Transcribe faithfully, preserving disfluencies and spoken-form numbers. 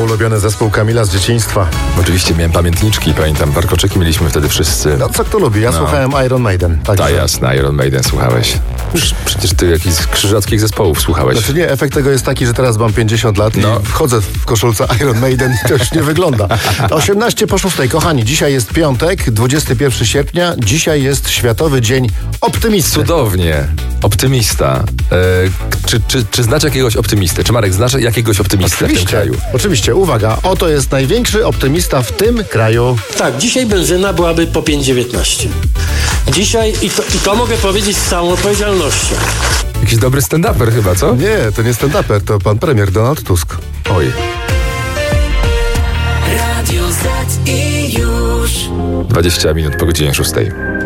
ulubiony zespół Kamila z dzieciństwa. Oczywiście miałem pamiętniczki, pamiętam, warkoczyki mieliśmy wtedy wszyscy. No co kto lubi? Ja No. słuchałem Iron Maiden. Tak, Tak, jasne, Iron Maiden słuchałeś. Prz- Przecież ty jakichś krzyżackich zespołów słuchałeś. Znaczy nie, efekt tego jest taki, że teraz mam pięćdziesiąt lat No. i wchodzę w koszulce Iron Maiden i to już nie wygląda. osiemnaście po szóstej, kochani, dzisiaj jest piątek, dwudziestego pierwszego sierpnia, dzisiaj jest Światowy Dzień Optymisty. Cudownie. Optymista. E, czy, czy, czy znasz jakiegoś optymistę? Czy Marek, znasz jakiegoś optymistę w tym Oczywiście, kraju? oczywiście, uwaga, oto jest największy optymista w tym kraju. Tak, dzisiaj benzyna byłaby po pięć dziewiętnaście. Dzisiaj, i to, i to mogę powiedzieć z całą odpowiedzialnością. Jakiś dobry stand-uper chyba, co? Nie, to nie stand-uper, to pan premier Donald Tusk. Oj. Radio Z i już. dwadzieścia minut po godzinie szóstej.